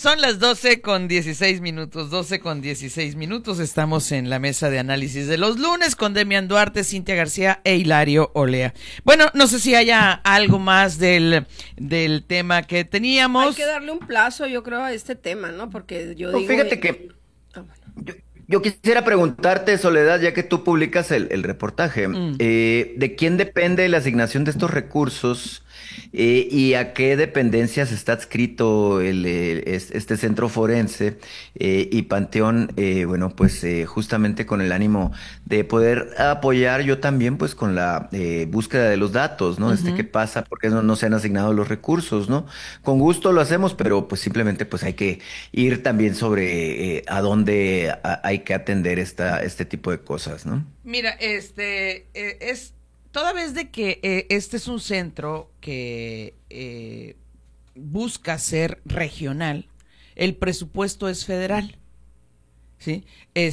Son las 12:16, 12:16. Estamos en la mesa de análisis de los lunes con Demian Duarte, Cintia García e Hilario Olea. Bueno, no sé si haya algo más del tema que teníamos. Hay que darle un plazo, yo creo, a este tema, ¿no? Porque yo digo... Fíjate que yo quisiera preguntarte, Soledad, ya que tú publicas el reportaje, ¿de quién depende la asignación de estos recursos y a qué dependencias está adscrito este centro forense y Panteón? Bueno, pues justamente con el ánimo de poder apoyar yo también, pues con la búsqueda de los datos, ¿no? ¿Qué pasa? ¿Por qué no se han asignado los recursos, no? Con gusto lo hacemos, pero pues simplemente pues hay que ir también sobre a dónde hay que atender este tipo de cosas, ¿no? Mira, es toda vez de que este es un centro que busca ser regional, el presupuesto es federal, ¿sí?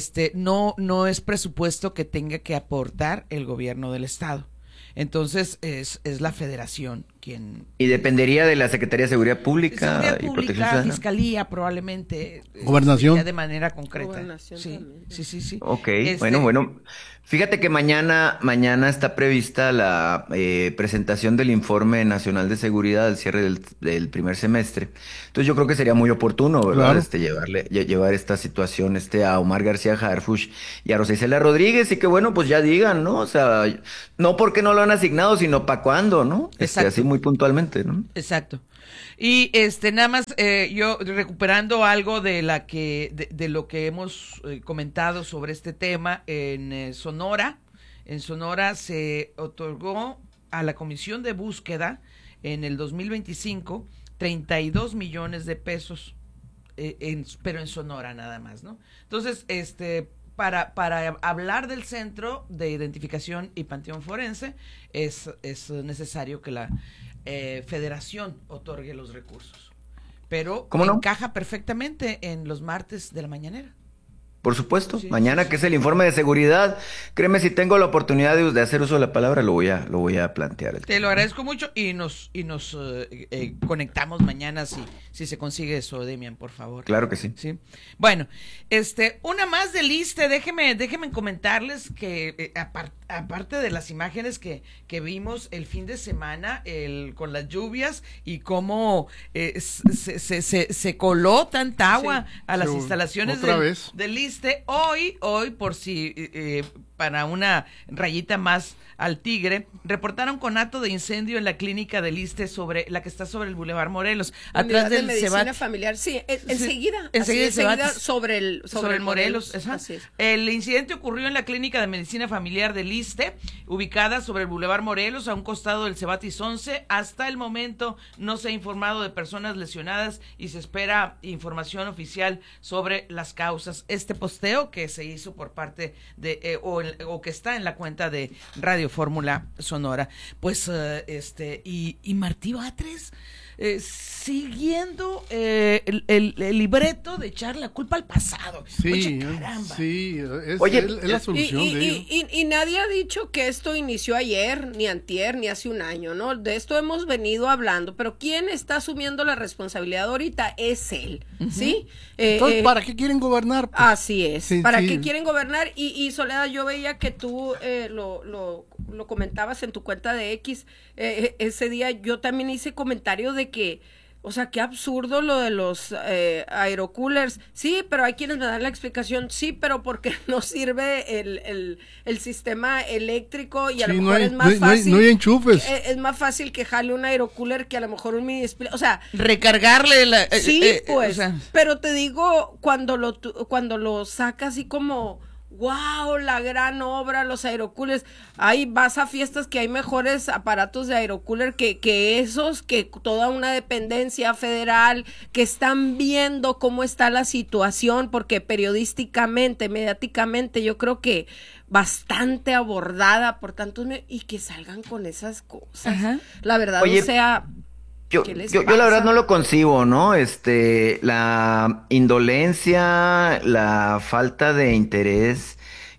No es presupuesto que tenga que aportar el gobierno del estado. Entonces es la federación quien... Y dependería de la Secretaría de Seguridad Pública y Protección Ciudadana. Fiscalía probablemente. Gobernación. Ya de manera concreta. Gobernación sí, también. sí. Ok, bueno. Fíjate que mañana está prevista la presentación del Informe Nacional de Seguridad al cierre del primer semestre. Entonces yo creo que sería muy oportuno, ¿verdad? Claro. Llevar esta situación a Omar García Harfuch y a Rosa Isela Rodríguez y que bueno, pues ya digan, ¿no? O sea, no porque no lo han asignado, sino para cuándo, ¿no? Así muy puntualmente, ¿no? Exacto. Y nada más yo recuperando algo de lo que hemos comentado sobre este tema en Sonora. En Sonora se otorgó a la Comisión de Búsqueda en el 2025 32 millones de pesos, pero en Sonora nada más, ¿no? Entonces, para hablar del Centro de Identificación y Panteón Forense es necesario que la federación otorgue los recursos, pero encaja perfectamente en los martes de la mañanera. Por supuesto, mañana que es el informe de seguridad, créeme, si tengo la oportunidad de hacer uso de la palabra, lo voy a plantear. Te lo agradezco mucho y nos conectamos mañana si se consigue eso, Demian, por favor. Claro que sí. Sí. Bueno, una más del ISSSTE, déjenme comentarles que aparte de las imágenes que vimos el fin de semana con las lluvias y cómo se coló tanta agua a las instalaciones del ISSSTE, hoy por si para una rayita más al tigre, reportaron conato de incendio en la clínica del ISSSTE la que está sobre el Boulevard Morelos, atrás del medicina familiar, enseguida sobre el Morelos. Así es. El incidente ocurrió en la clínica de medicina familiar del ISSSTE, ubicada sobre el Boulevard Morelos, a un costado del Cebatis 11. Hasta el momento no se ha informado de personas lesionadas y se espera información oficial sobre las causas. Este posteo que se hizo por parte de o que está en la cuenta de Radio Fórmula Sonora, pues y Martí Batres siguiendo el libreto de echar la culpa al pasado. Sí, oye, caramba. Sí, es la solución de ello. Y nadie ha dicho que esto inició ayer, ni antier, ni hace un año, ¿no? De esto hemos venido hablando, pero ¿quién está asumiendo la responsabilidad ahorita? Es él, ¿sí? Entonces, ¿para qué quieren gobernar? Pues? Así es, ¿para qué quieren gobernar? Y Soledad, yo veía que tú lo comentabas en tu cuenta de X, ese día yo también hice comentario de que, o sea, qué absurdo lo de los aerocoolers. Sí, pero hay quienes me dan la explicación. Sí, pero porque no sirve el sistema eléctrico y a lo mejor es más fácil. No hay enchufes. Es más fácil que jale un aerocooler que a lo mejor un mini display. O sea, recargarle sí, pues. O sea, pero te digo, cuando lo sacas así como... ¡Wow! La gran obra, los aerocoolers. Ahí vas a fiestas que hay mejores aparatos de aerocooler que esos, que toda una dependencia federal, que están viendo cómo está la situación, porque periodísticamente, mediáticamente, yo creo que bastante abordada por tantos medios, y que salgan con esas cosas. Ajá. La verdad, oye, o sea... Yo la verdad no lo concibo, ¿no? La indolencia, la falta de interés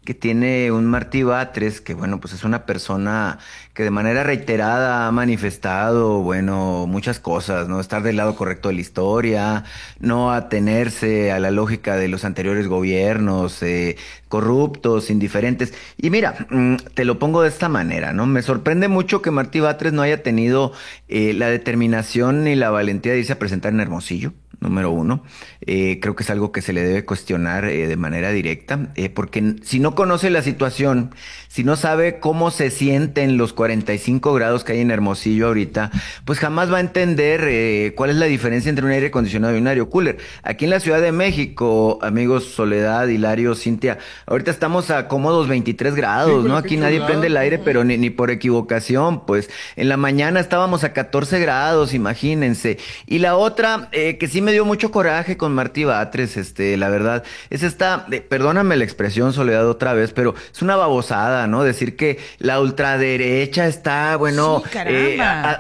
que tiene un Martí Batres, que bueno, pues es una persona que de manera reiterada ha manifestado, bueno, muchas cosas, ¿no? Estar del lado correcto de la historia, no atenerse a la lógica de los anteriores gobiernos, corruptos, indiferentes. Y mira, te lo pongo de esta manera, ¿no? Me sorprende mucho que Martí Batres no haya tenido la determinación ni la valentía de irse a presentar en Hermosillo. Número uno, creo que es algo que se le debe cuestionar de manera directa, porque si no conoce la situación, si no sabe cómo se sienten los 45 grados que hay en Hermosillo ahorita, pues jamás va a entender cuál es la diferencia entre un aire acondicionado y un aerocooler. Aquí en la Ciudad de México, amigos, Soledad, Hilario, Cintia, ahorita estamos a cómodos 23 grados, ¿no? Aquí nadie prende el aire, pero ni por equivocación, pues en la mañana estábamos a 14 grados, imagínense. Y la otra, que sí me dio mucho coraje con Martí Batres, la verdad, es esta, perdóname la expresión, Soledad, otra vez, pero es una babosada, ¿no? Decir que la ultraderecha está, bueno, sí,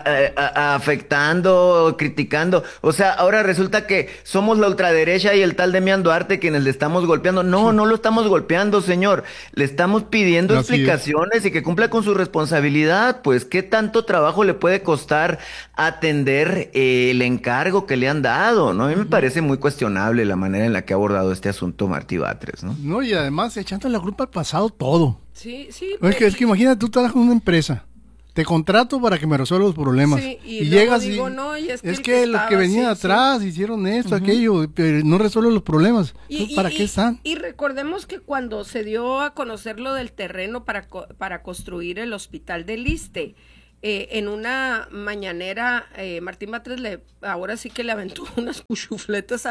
afectando, criticando. O sea, ahora resulta que somos la ultraderecha y el tal Demian Duarte quienes le estamos golpeando. No, no lo estamos golpeando, señor. Le estamos pidiendo explicaciones y que cumpla con su responsabilidad. Pues, ¿qué tanto trabajo le puede costar atender el encargo que le han dado, ¿no? A mí me parece muy cuestionable la manera en la que ha abordado este asunto Martí Batres, ¿no? No, y además echando la culpa al pasado todo. Sí, sí. Es que imagínate, tú trabajas en una empresa, te contrato para que me resuelva los problemas. Sí, y llegas digo, no, y es que los que venían atrás hicieron esto, aquello, pero no resuelven los problemas. ¿Para qué están? Y recordemos que cuando se dio a conocer lo del terreno para construir el hospital del Iste, en una mañanera, Martín Batres ahora sí que le aventó unas cuchufletas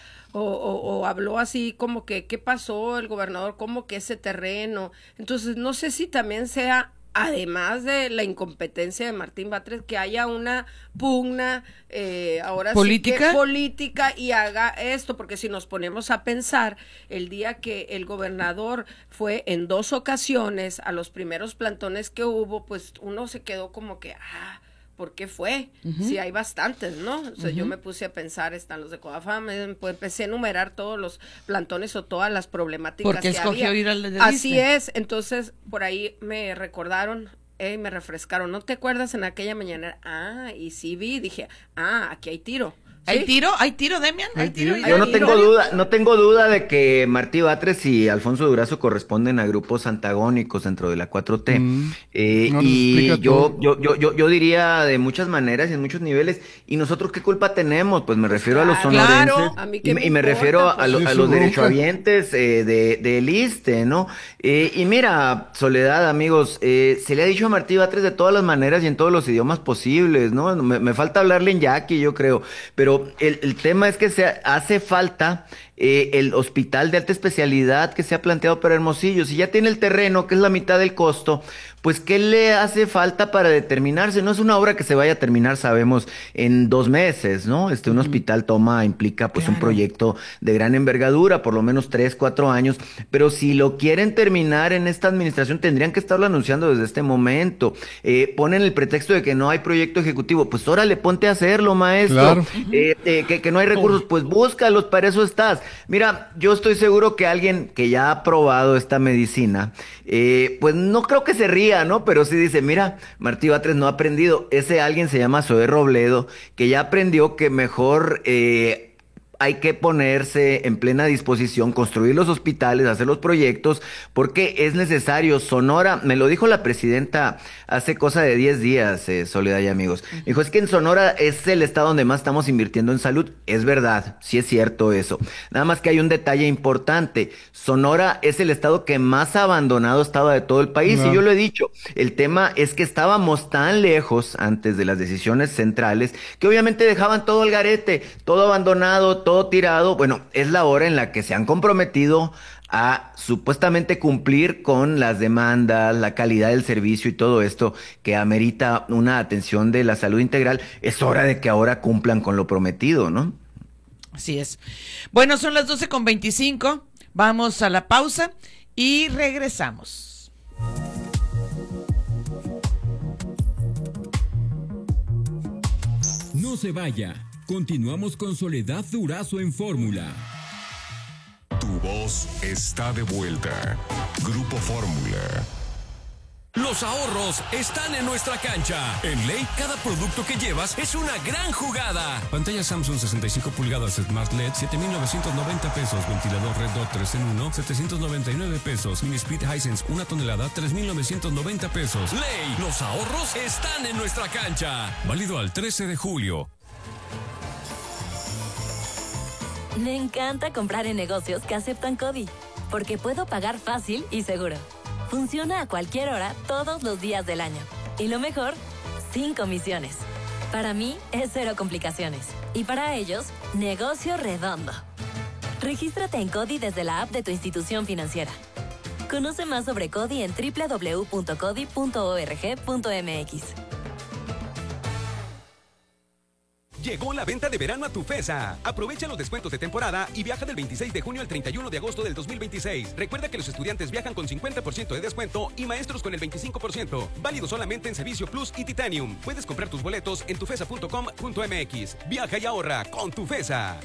o habló así como que, ¿qué pasó el gobernador? ¿Cómo que ese terreno? Entonces, no sé si también sea, además de la incompetencia de Martín Batres, que haya una pugna ahora ¿política? Sí que política y haga esto, porque si nos ponemos a pensar, el día que el gobernador fue en 2 ocasiones a los primeros plantones que hubo, pues uno se quedó como que, ¿por qué fue? Sí, hay bastantes, ¿no? O sea, yo me puse a pensar, están los de Coafam, pues empecé a enumerar todos los plantones o todas las problemáticas que había. Porque escogió ir al de Así es, entonces por ahí me recordaron, me refrescaron, ¿no te acuerdas en aquella mañana? Y sí vi, dije, aquí hay tiro. ¿Sí? ¿Hay tiro, Demian? ¿Hay tiro? Yo no tengo duda de que Martí Batres y Alfonso Durazo corresponden a grupos antagónicos dentro de la 4T. Y yo diría de muchas maneras y en muchos niveles. ¿Y nosotros qué culpa tenemos? Pues me refiero a los sonorenses y me refiero a los derechohabientes del ISSSTE, ¿no? Y mira, Soledad, amigos, se le ha dicho a Martí Batres de todas las maneras y en todos los idiomas posibles, ¿no? Me falta hablarle en yaqui, yo creo, pero el tema es que hace falta el hospital de alta especialidad que se ha planteado para Hermosillo. Si ya tiene el terreno, que es la mitad del costo, pues ¿qué le hace falta para determinarse? No es una obra que se vaya a terminar, sabemos, en 2 meses, ¿no? Un hospital implica pues un proyecto de gran envergadura, por lo menos 3, 4 años, pero si lo quieren terminar en esta administración, tendrían que estarlo anunciando desde este momento. Ponen el pretexto de que no hay proyecto ejecutivo, pues órale, ponte a hacerlo, maestro. Claro. Que no hay recursos, pues búscalos, para eso estás. Mira, yo estoy seguro que alguien que ya ha probado esta medicina, pues no creo que se ría, ¿no? Pero sí dice, mira, Martí Batres no ha aprendido. Ese alguien se llama Zoé Robledo, que ya aprendió que mejor hay que ponerse en plena disposición, construir los hospitales, hacer los proyectos, porque es necesario. Sonora, me lo dijo la presidenta hace cosa de 10 días, Soledad y amigos. Me dijo, es que en Sonora es el estado donde más estamos invirtiendo en salud. Es verdad, sí es cierto eso. Nada más que hay un detalle importante. Sonora es el estado que más abandonado estaba de todo el país, y yo lo he dicho. El tema es que estábamos tan lejos antes de las decisiones centrales que obviamente dejaban todo al garete, todo abandonado, todo tirado. Bueno, es la hora en la que se han comprometido a supuestamente cumplir con las demandas, la calidad del servicio y todo esto que amerita una atención de la salud integral. Es hora de que ahora cumplan con lo prometido, ¿no? Así es. Bueno, son las 12:25. Vamos a la pausa y regresamos. No se vaya. Continuamos con Soledad Durazo en Fórmula. Tu voz está de vuelta. Grupo Fórmula. Los ahorros están en nuestra cancha. En Ley, cada producto que llevas es una gran jugada. Pantalla Samsung 65 pulgadas Smart LED, 7,990 pesos. Ventilador Red Dot 3 en 1, 799 pesos. Mini Split Hisense 1 tonelada, 3,990 pesos. Ley, los ahorros están en nuestra cancha. Válido al 13 de julio. Me encanta comprar en negocios que aceptan CODI, porque puedo pagar fácil y seguro. Funciona a cualquier hora, todos los días del año. Y lo mejor, sin comisiones. Para mí, es cero complicaciones. Y para ellos, negocio redondo. Regístrate en CODI desde la app de tu institución financiera. Conoce más sobre CODI en www.codi.org.mx. Llegó la venta de verano a Tufesa. Aprovecha los descuentos de temporada y viaja del 26 de junio al 31 de agosto del 2026. Recuerda que los estudiantes viajan con 50% de descuento y maestros con el 25%. Válido solamente en Servicio Plus y Titanium. Puedes comprar tus boletos en tufesa.com.mx. Viaja y ahorra con Tufesa.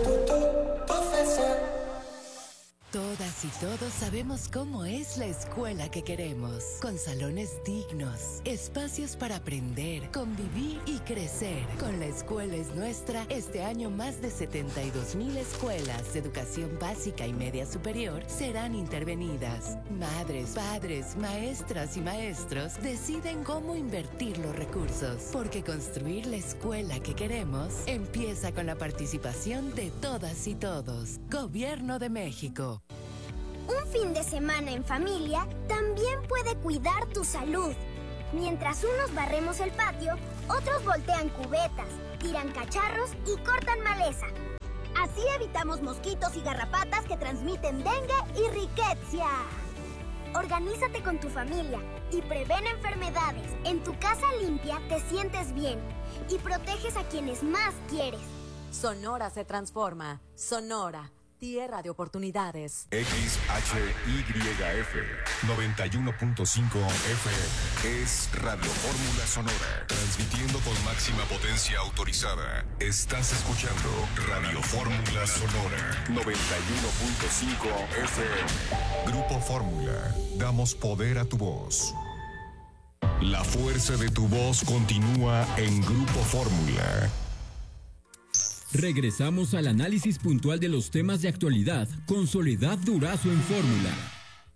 Todas y todos sabemos cómo es la escuela que queremos, con salones dignos, espacios para aprender, convivir y crecer. Con La Escuela es Nuestra, este año más de 72,000 escuelas de educación básica y media superior serán intervenidas. Madres, padres, maestras y maestros deciden cómo invertir los recursos, porque construir la escuela que queremos empieza con la participación de todas y todos. Gobierno de México. Un fin de semana en familia también puede cuidar tu salud. Mientras unos barremos el patio, otros voltean cubetas, tiran cacharros y cortan maleza. Así evitamos mosquitos y garrapatas que transmiten dengue y riqueza. Organízate con tu familia y prevén enfermedades. En tu casa limpia te sientes bien y proteges a quienes más quieres. Sonora se transforma. Sonora. Tierra de oportunidades. XHYF 91.5 FM es Radio Fórmula Sonora, transmitiendo con máxima potencia autorizada. Estás escuchando Radio Fórmula Sonora 91.5 FM. Grupo Fórmula, damos poder a tu voz. La fuerza de tu voz continúa en Grupo Fórmula. Regresamos al análisis puntual de los temas de actualidad con Soledad Durazo en Fórmula.